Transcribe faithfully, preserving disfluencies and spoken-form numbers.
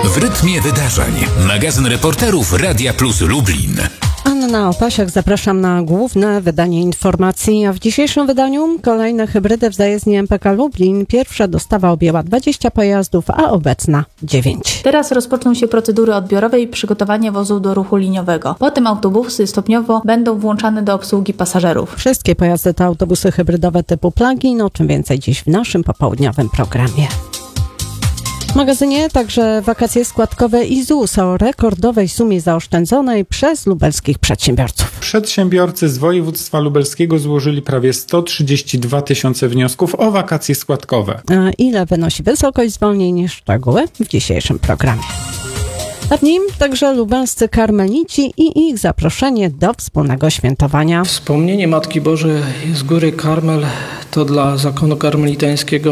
W rytmie wydarzeń. Magazyn reporterów Radia Plus Lublin. Anna Opasiak, zapraszam na główne wydanie informacji, a w dzisiejszym wydaniu kolejne hybrydy w zajezdni M P K Lublin. Pierwsza dostawa objęła dwadzieścia pojazdów, a obecna dziewięć. Teraz rozpoczną się procedury odbiorowe i przygotowanie wozów do ruchu liniowego. Potem autobusy stopniowo będą włączane do obsługi pasażerów. Wszystkie pojazdy to autobusy hybrydowe typu plug-in, o czym więcej dziś w naszym popołudniowym programie. W magazynie także wakacje składkowe i Z U S o rekordowej sumie zaoszczędzonej przez lubelskich przedsiębiorców. Przedsiębiorcy z województwa lubelskiego złożyli prawie sto trzydzieści dwa tysiące wniosków o wakacje składkowe. A ile wynosi wysokość zwolnień? Szczegóły w dzisiejszym programie. A w nim także lubelscy karmelici i ich zaproszenie do wspólnego świętowania. Wspomnienie Matki Bożej z Góry Karmel to dla zakonu karmelitańskiego